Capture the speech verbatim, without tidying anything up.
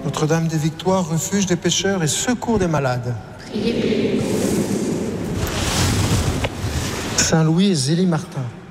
Notre-Dame des Victoires, refuge des pécheurs et secours des malades. Priez. Saint Louis et Zélie Martin.